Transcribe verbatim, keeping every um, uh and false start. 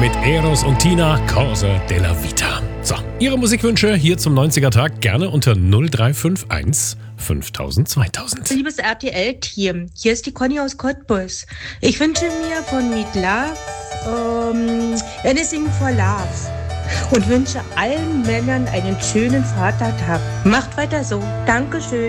mit Eros und Tina, Corsa della Vita. So, Ihre Musikwünsche hier zum neunziger-Tag gerne unter null drei fünf eins fünftausend zweitausend. Liebes R T L-Team, hier ist die Conny aus Cottbus. Ich wünsche mir von Meat Love ähm, Anything for Love und wünsche allen Männern einen schönen Vatertag. Macht weiter so. Dankeschön.